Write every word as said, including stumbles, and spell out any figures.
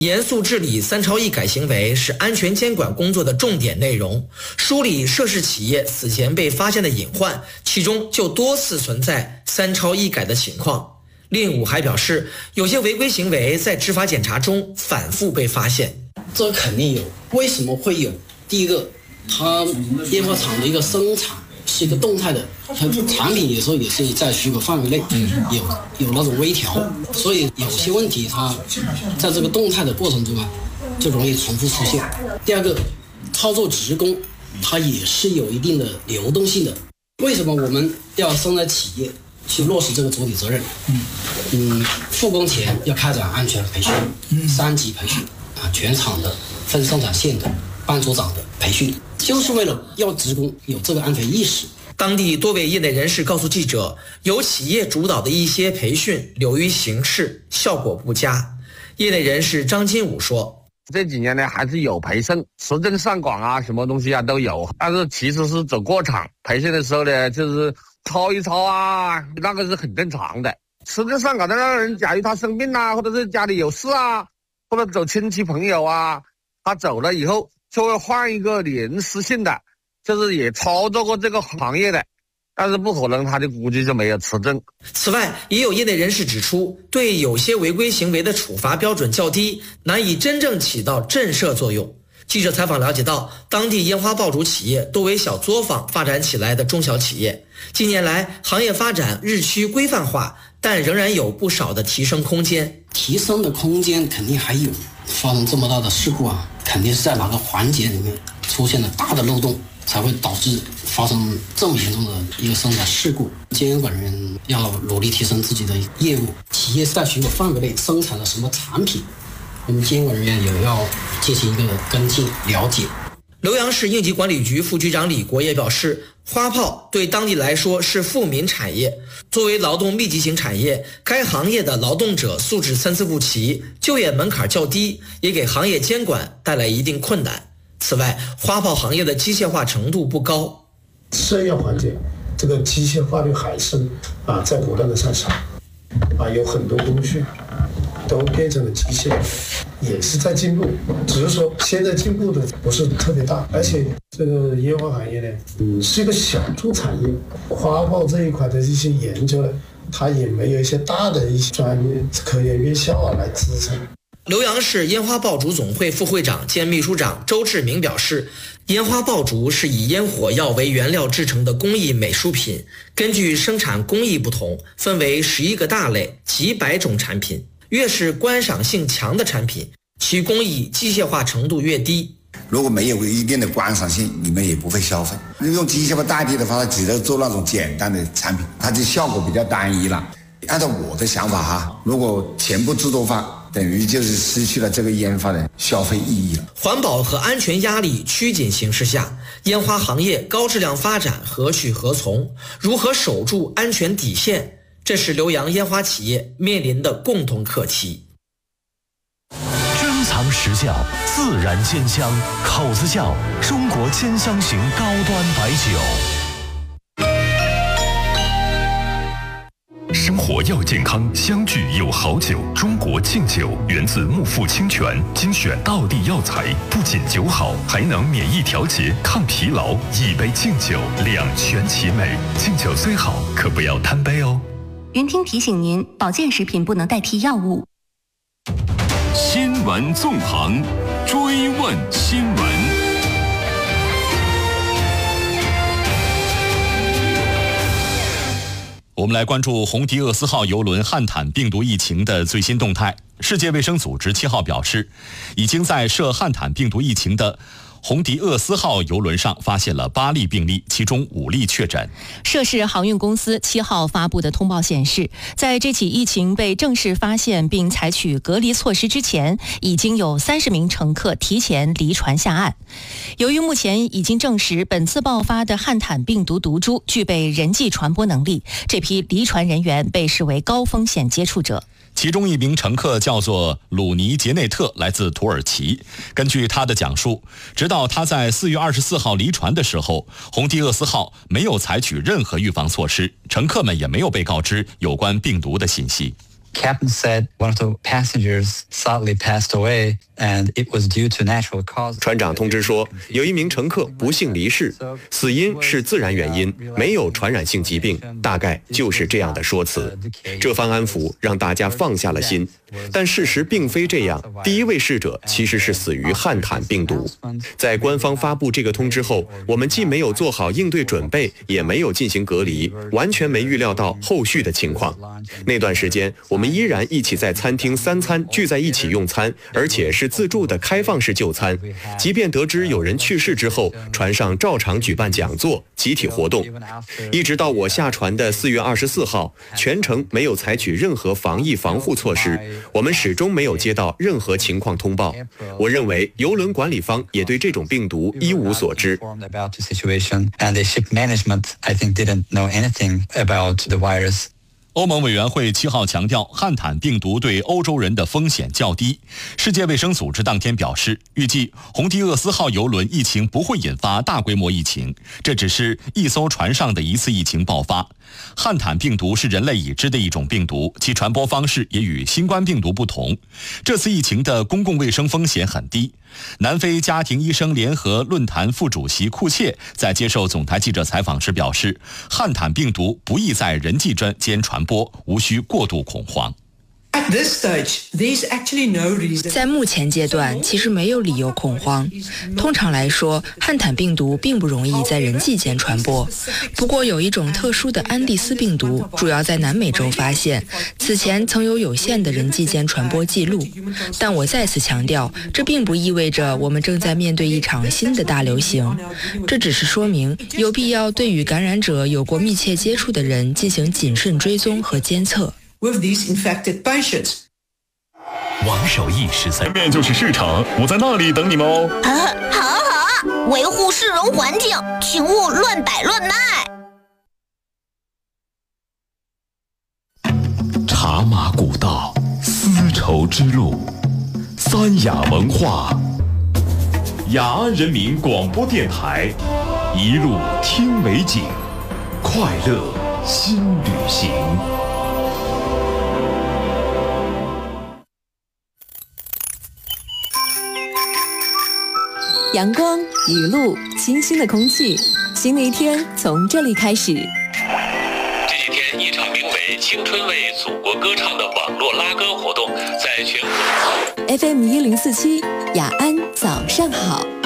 严肃治理三超一改行为是安全监管工作的重点内容，梳理涉事企业此前被发现的隐患，其中就多次存在三超一改的情况。令武还表示，有些违规行为在执法检查中反复被发现。 这肯定有，为什么会有？第一个，它烟花厂的一个生产是一个动态的，它产品有时候也是在许可范围内，有有那种微调，所以有些问题它在这个动态的过程中啊，就容易重复出现。第二个，操作职工它也是有一定的流动性的。为什么我们要生产企业去落实这个主体责任？嗯，复工前要开展安全培训，三级培训啊，全厂的、分生产线的、班组长的培训，就是为了要职工有这个安全意识。 当地多位业内人士告诉记者，由企业主导的一些培训流于形式，效果不佳。业内人士张金武说， 这几年呢还是有培训，持证上岗啊，什么东西啊都有，但是其实是走过场。培训的时候呢，就是抄一抄啊，那个是很正常的。持证上岗的那个人，假如他生病啊，或者是家里有事啊，或者走亲戚朋友啊，他走了以后就会换一个临时性的，就是也操作过这个行业的，但是不可能他的估计就没有持证。 此外，也有业内人士指出，对有些违规行为的处罚标准较低，难以真正起到震慑作用。记者采访了解到，当地烟花爆竹企业多为小作坊发展起来的中小企业，近年来行业发展日趋规范化，但仍然有不少的提升空间。 提升的空间肯定还有，发生这么大的事故啊，肯定是在哪个环节里面出现了大的漏洞，才会导致发生这么严重的一个生产事故。监管人员要努力提升自己的业务，企业在许可范围内生产了什么产品，我们监管人员也要进行一个跟进了解。 浏阳市应急管理局副局长李国也表示，花炮对当地来说是富民产业，作为劳动密集型产业，该行业的劳动者素质参差不齐，就业门槛较低，也给行业监管带来一定困难。此外，花炮行业的机械化程度不高， 制药环节这个机械化率还是啊在不断的上升，啊有很多工序都变成了机械，也是在进步，只是说现在进步的不是特别大，而且这个烟花行业呢，嗯，是一个小众产业，花炮这一块的一些研究呢，它也没有一些大的一些专业科研院校啊来支撑。 浏阳市烟花爆竹总会副会长兼秘书长周志明表示，烟花爆竹是以烟火药为原料制成的工艺美术品，根据生产工艺不同，分为十一个大类，几百种产品。越是观赏性强的产品，其工艺机械化程度越低。 如果没有一定的观赏性，你们也不会消费。用机械化代替的话，它只能做那种简单的产品，它的效果比较单一了。按照我的想法哈，如果全部自动化，等于就是失去了这个烟花的消费意义了。 环保和安全压力趋紧形势下，烟花行业高质量发展何去何从？如何守住安全底线？这是浏阳烟花企业面临的共同课题。 珍藏实窖，自然煎香，口子窖，中国煎香型高端白酒。生活要健康，相聚有好酒。中国敬酒源自木富清泉，精选道地药材，不仅酒好，还能免疫调节、抗疲劳。一杯敬酒，两全其美。敬酒虽好，可不要贪杯哦。 云听提醒您，保健食品不能代替药物。 新闻纵横，追问新闻。我们来关注红迪厄斯号邮轮汉坦病毒疫情的最新动态。世界卫生组织七号表示，已经在涉汉坦病毒疫情的红迪厄斯号邮轮上发现了八例病例，其中五例确诊。 涉事航运公司七号发布的通报显示，在这起疫情被正式发现并采取隔离措施之前，已经有三十名乘客提前离船下岸。由于目前已经证实本次爆发的汉坦病毒毒株具备人际传播能力，这批离船人员被视为高风险接触者。 其中一名乘客叫做鲁尼杰内特，来自土耳其。根据他的讲述，直到他在四月二十四号离船的时候，红迪厄斯号没有采取任何预防措施，乘客们也没有被告知有关病毒的信息。 Captain said one of the passengers sadly passed away, and it was due to natural causes. 船长通知说，有一名乘客不幸离世，死因是自然原因，没有传染性疾病，大概就是这样的说辞。这番安抚让大家放下了心，但事实并非这样。第一位逝者其实是死于汉坦病毒。在官方发布这个通知后，我们既没有做好应对准备，也没有进行隔离，完全没预料到后续的情况。那段时间，我们依然一起在餐厅三餐聚在一起用餐，而且是自助的开放式就餐。即便得知有人去世之后，船上照常举办讲座、集体活动。一直到我下船的四月二十四号，全程没有采取任何防疫防护措施，我们始终没有接到任何情况通报。我认为邮轮管理方也对这种病毒一无所知。 欧盟委员会七号强调，汉坦病毒对欧洲人的风险较低。世界卫生组织当天表示，预计红帝厄斯号邮轮疫情不会引发大规模疫情，这只是一艘船上的一次疫情爆发。汉坦病毒是人类已知的一种病毒，其传播方式也与新冠病毒不同。这次疫情的公共卫生风险很低。南非家庭医生联合论坛副主席库切在接受总台记者采访时表示，汉坦病毒不易在人际间传播，无需过度恐慌。 在目前阶段，其实没有理由恐慌。通常来说，汉坦病毒并不容易在人际间传播。不过，有一种特殊的安第斯病毒，主要在南美洲发现，此前曾有有限的人际间传播记录。但我再次强调，这并不意味着我们正在面对一场新的大流行。这只是说明有必要对与感染者有过密切接触的人进行谨慎追踪和监测。 With these infected patients. 王守义十三，面就是市场，我在那里等你们哦。 啊，好啊好啊，维护市容环境，请勿乱摆乱卖。 茶马古道，丝绸之路，三雅文化，雅安人民广播电台，一路听美景，快乐新旅行。 阳光、雨露、清新的空气，新的一天从这里开始。 这几天，一场名为“青春为祖国歌唱”的网络拉歌活动在全国。 F M 一零四七，雅安早上好。